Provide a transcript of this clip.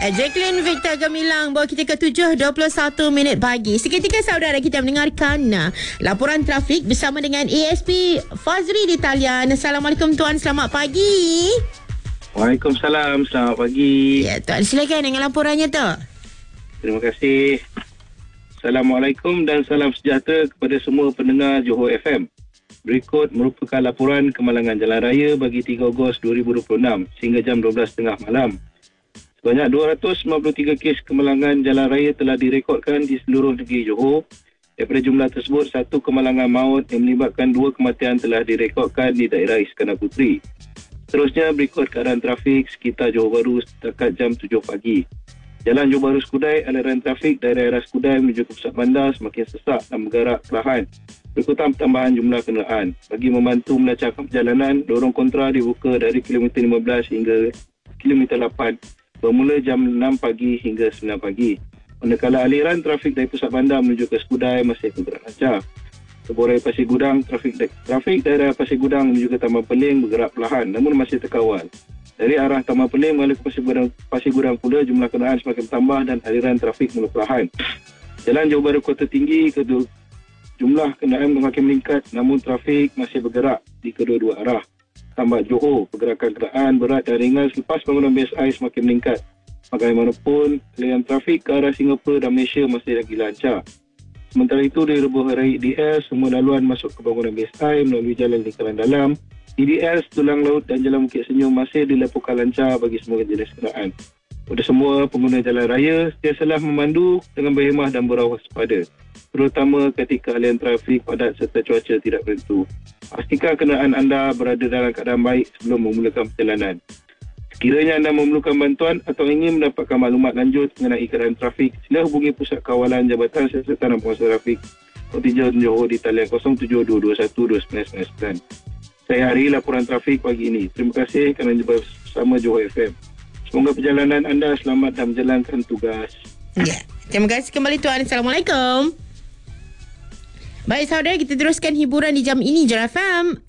Jacqueline Victor Gemilang bawa kita ke 7.21 pagi. Seketika saudara kita mendengarkan laporan trafik bersama dengan ASP Fazri di talian. Assalamualaikum Tuan, selamat pagi. Waalaikumsalam, selamat pagi. Ya Tuan, silakan dengan laporannya tu. Terima kasih. Assalamualaikum dan salam sejahtera kepada semua pendengar Johor FM. Berikut merupakan laporan kemalangan jalan raya bagi 3 Ogos 2026 sehingga jam 12.30 malam. Sebanyak 293 kes kemalangan jalan raya telah direkodkan di seluruh negeri Johor. Daripada jumlah tersebut, 1 kemalangan maut yang melibatkan 2 kematian telah direkodkan di daerah Iskandar Puteri. Seterusnya, berikut keadaan trafik sekitar Johor Bahru setakat jam 7 pagi. Jalan Johor Bahru Skudai, aliran trafik dari arah Skudai menuju ke pusat bandar semakin sesak dan bergerak perlahan. Berikutan pertambahan jumlah kenderaan. Bagi membantu melancarkan perjalanan, lorong kontra dibuka dari kilometer 15 hingga kilometer 8. Bermula jam 6 pagi hingga 9 pagi. Manakala aliran trafik dari pusat bandar menuju ke Skudai masih bergerak lancar. Seburai Pasir Gudang, trafik daerah Pasir Gudang menuju ke Taman Peling bergerak perlahan namun masih terkawal. Dari arah Taman Peling mengalir ke Pasir Gudang pula jumlah kenderaan semakin bertambah dan aliran trafik mula perlahan. Jalan Johor Bahru Kota Tinggi, jumlah kenderaan semakin meningkat namun trafik masih bergerak di kedua-dua arah. Tambak Johor, pergerakan kenderaan berat dan ringan selepas bangunan BSI semakin meningkat. Bagaimanapun, aliran trafik ke arah Singapura dan Malaysia masih lagi lancar. Sementara itu, di Rebuh Raya IDL, semua laluan masuk ke bangunan BSI melalui jalan lingkaran dalam. IDL, Tulang Laut dan Jalan Bukit Senyum masih dilaporkan lancar bagi semua jenis kenderaan. Kepada semua pengguna jalan raya, sentiasalah memandu dengan berhemah dan berwaspada, terutama ketika aliran trafik padat serta cuaca tidak menentu. Pastikan kenderaan anda berada dalam keadaan baik sebelum memulakan perjalanan. Sekiranya anda memerlukan bantuan atau ingin mendapatkan maklumat lanjut mengenai keadaan trafik, sila hubungi Pusat Kawalan Jabatan Siasatan dan Penguasaan Trafik Kontijen Johor di talian 0722129999. Saya Hari, laporan trafik pagi ini. Terima kasih kerana jumpa bersama Johor FM. Semoga perjalanan anda selamat dan menjalankan tugas. Ya, terima kasih kembali Tuan. Assalamualaikum. Baik saudara, kita teruskan hiburan di jam ini Johor FM.